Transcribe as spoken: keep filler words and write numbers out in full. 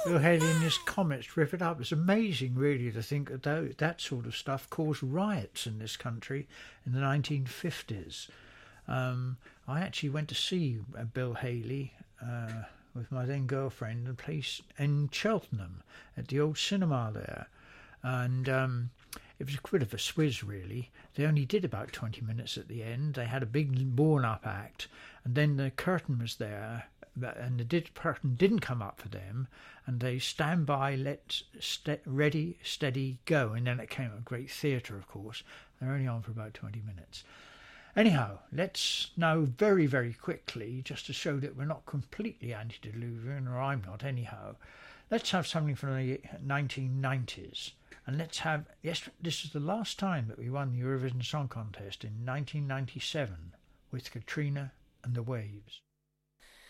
Bill Haley and his Comets rip it up. It's amazing, really, to think that tho- that sort of stuff caused riots in this country in the nineteen fifties. Um, I actually went to see uh, Bill Haley uh, with my then girlfriend in a place in Cheltenham at the old cinema there. And um, it was a bit of a swizz, really. They only did about twenty minutes at the end. They had a big worn-up act, and then the curtain was there, and the did, curtain didn't come up for them, and they stand by, let st- ready, steady, go, and then it came a great theatre, of course. They're only on for about twenty minutes. Anyhow, let's now very, very quickly, just to show that we're not completely antediluvian, or I'm not anyhow, let's have something from the nineteen nineties. And let's have, yes, this is the last time that we won the Eurovision Song Contest in nineteen ninety-seven with Katrina and the Waves.